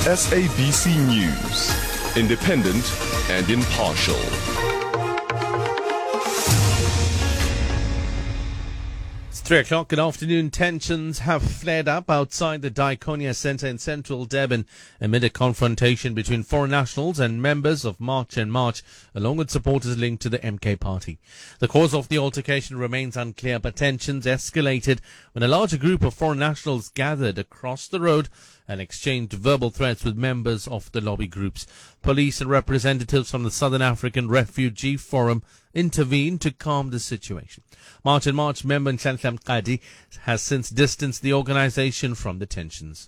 SABC News, independent and impartial. It's 3 o'clock. Good afternoon. Tensions have flared up outside the Diakonia Centre in central Durban amid a confrontation between foreign nationals and members of March and March, along with supporters linked to the MK party. The cause of the altercation remains unclear, but tensions escalated when a larger group of foreign nationals gathered across the road and exchanged verbal threats with members of the lobby groups. Police and representatives from the Southern African Refugee Forum intervened to calm the situation. March and March member Nhlanhla Mqadi has since distanced the organization from the tensions.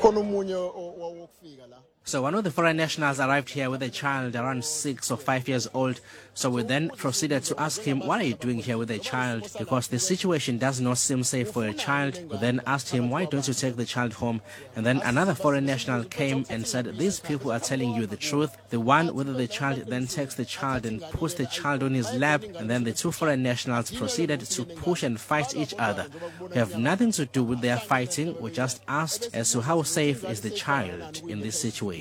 So one of the foreign nationals arrived here with a child around 6 or 5 years old. So we then proceeded to ask him, what are you doing here with a child? Because the situation does not seem safe for a child. We then asked him, why don't you take the child home? And then another foreign national came and said, these people are telling you the truth. The one with the child then takes the child and puts the child on his lap. And then the two foreign nationals proceeded to push and fight each other. We have nothing to do with their fighting. We just asked as to how safe is the child in this situation.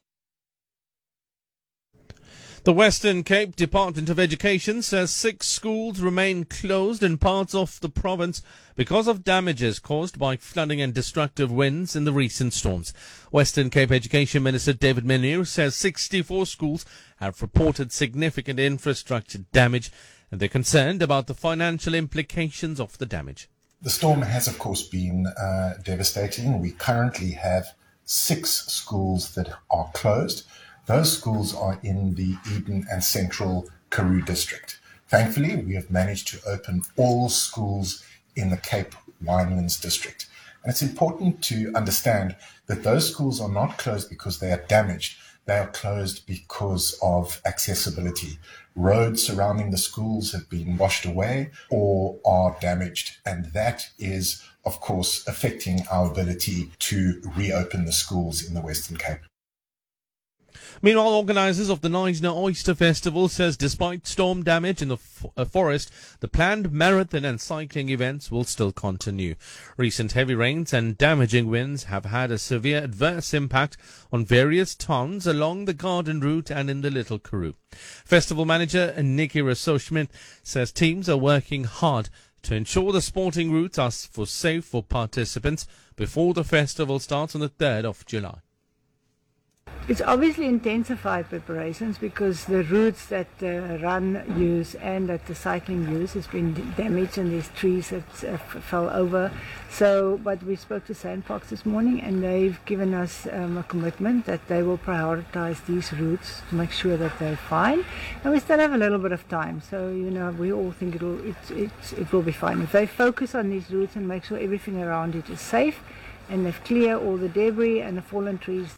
The Western Cape Department of Education says 6 schools remain closed in parts of the province because of damages caused by flooding and destructive winds in the recent storms. Western Cape Education Minister David Menir says 64 schools have reported significant infrastructure damage, and they're concerned about the financial implications of the damage. The storm has, of course, been devastating. We currently have 6 schools that are closed. Those schools are in the Eden and Central Karoo district. Thankfully, we have managed to open all schools in the Cape Winelands district. And it's important to understand that those schools are not closed because they are damaged. They are closed because of accessibility. Roads surrounding the schools have been washed away or are damaged. And that is, of course, affecting our ability to reopen the schools in the Western Cape. Meanwhile, organisers of the Knysna Oyster Festival says despite storm damage in the forest, the planned marathon and cycling events will still continue. Recent heavy rains and damaging winds have had a severe adverse impact on various towns along the Garden Route and in the Little Karoo. Festival manager Nikki Rousseau-Schmidt says teams are working hard to ensure the sporting routes are safe for participants before the festival starts on the 3rd of July. It's obviously intensified preparations because the routes that the run use and that the cycling use has been damaged, and there's trees that fell over. But we spoke to SANParks this morning, and they've given us a commitment that they will prioritize these routes to make sure that they're fine. And we still have a little bit of time, so we all think it will be fine if they focus on these routes and make sure everything around it is safe, and they've cleared all the debris and the fallen trees.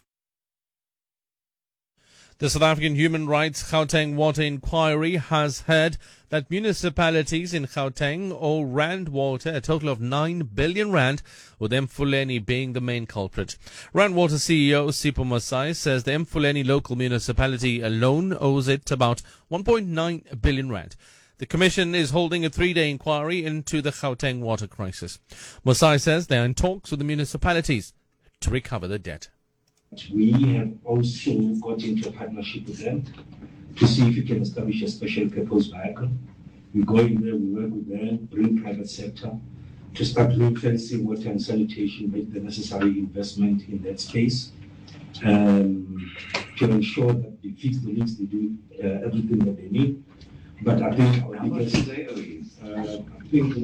The South African Human Rights Gauteng Water Inquiry has heard that municipalities in Gauteng owe Rand Water a total of 9 billion rand, with Emfuleni being the main culprit. Rand Water CEO Sipho Masai says the Emfuleni local municipality alone owes it about 1.9 billion rand. The Commission is holding a 3-day inquiry into the Gauteng water crisis. Masai says they are in talks with the municipalities to recover the debt. We have also got into a partnership with them to see if we can establish a special purpose vehicle. We go in there, we work with them, bring private sector to start ring-fencing water and sanitation, make the necessary investment in that space, to ensure that they fix the leaks, they do everything that they need. But I think our biggest, I think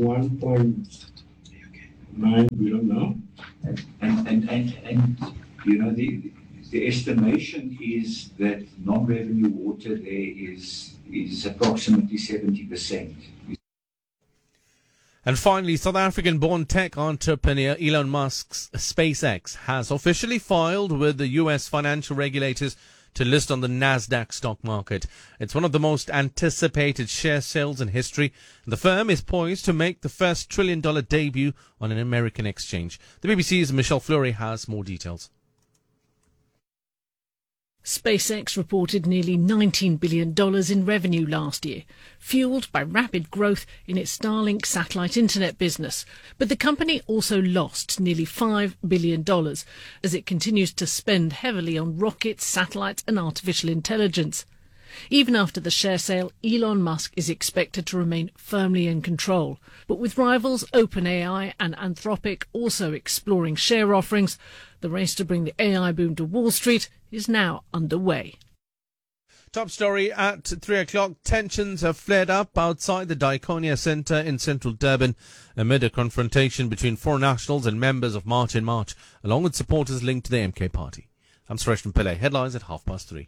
1.9, we don't know. The estimation is that non-revenue water there is approximately 70%. And finally, South African-born tech entrepreneur Elon Musk's SpaceX has officially filed with the U.S. financial regulators to list on the Nasdaq stock market. It's one of the most anticipated share sales in history, and the firm is poised to make the first $1 trillion debut on an American exchange. The BBC's Michelle Fleury has more details. SpaceX reported nearly $19 billion in revenue last year, fueled by rapid growth in its Starlink satellite internet business. But the company also lost nearly $5 billion as it continues to spend heavily on rockets, satellites and artificial intelligence. Even after the share sale, Elon Musk is expected to remain firmly in control. But with rivals OpenAI and Anthropic also exploring share offerings, the race to bring the AI boom to Wall Street is now underway. Top story at 3 o'clock. Tensions have flared up outside the Diakonia Centre in central Durban amid a confrontation between foreign nationals and members of March in March, along with supporters linked to the MK party. I'm Suresh Pillai. Headlines at 3:30.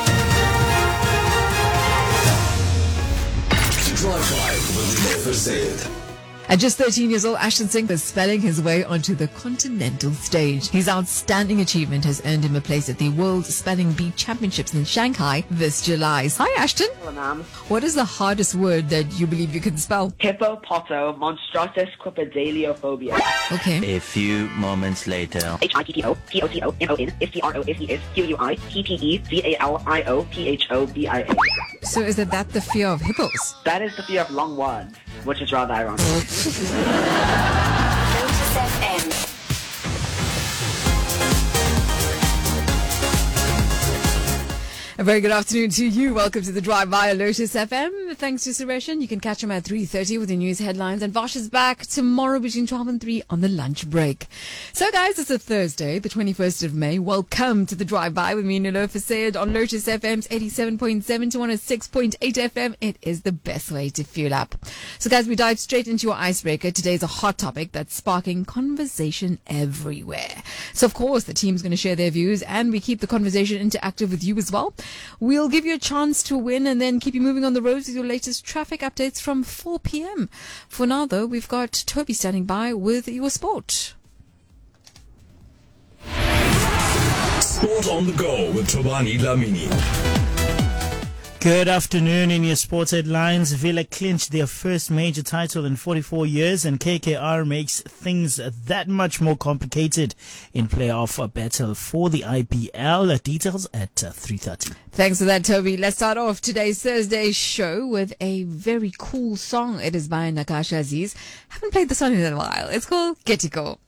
Drive-by with Lofa Sayed. At just 13 years old, Ashton Singh is spelling his way onto the continental stage. His outstanding achievement has earned him a place at the World Spelling Bee Championships in Shanghai this July. Hi, Ashton. Hello, ma'am. What is the hardest word that you believe you can spell? Hippopotomonstrosesquipedaliophobia. Okay. A few moments later. HIPPOPOMONSTROSESQUIPEDALIOPHOBIA. So is that the fear of hippos? That is the fear of long words, which is rather ironic. A very good afternoon to you. Welcome to the Drive via Lotus FM. Thanks to Sureshan. You can catch him at 3:30 with the news headlines. And Vosh is back tomorrow between 12 and 3 on the lunch break. So guys, it's a Thursday, the 21st of May. Welcome to the Drive by with me, Nilofer Sayed, on Lotus FM's 87.7 to 106.8 FM. It is the best way to fuel up. So guys, we dive straight into your icebreaker. Today's a hot topic that's sparking conversation everywhere. So of course, the team's going to share their views and we keep the conversation interactive with you as well. We'll give you a chance to win and then keep you moving on the roads with your latest traffic updates from 4 p.m. For now, though, we've got Toby standing by with your sport. Sport on the go with Tobani Lamini. Good afternoon. In your sports headlines, Villa clinched their first major title in 44 years and KKR makes things that much more complicated in playoff battle for the IPL. Details at 3:30. Thanks for that, Toby. Let's start off today's Thursday show with a very cool song. It is by Nakash Aziz. Haven't played this one in a while. It's called Getiko.